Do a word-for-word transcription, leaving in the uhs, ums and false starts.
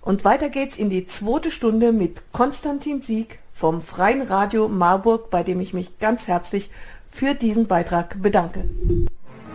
Und weiter geht's in die zweite Stunde mit Konstantin Sieg vom Freien Radio Marburg, bei dem ich mich ganz herzlich für diesen Beitrag bedanke.